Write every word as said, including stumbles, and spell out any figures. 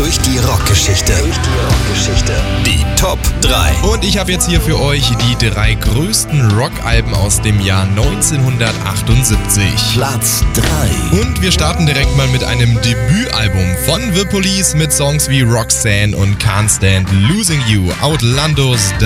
durch die Rockgeschichte. Durch die Rockgeschichte. Die Top drei. Und ich habe jetzt hier für euch die drei größten Rockalben aus dem Jahr neunzehnhundertachtundsiebzig. Platz drei. Und wir starten direkt mal mit einem Debütalbum von The Police mit Songs wie Roxanne und Can't Stand Losing You, Outlandos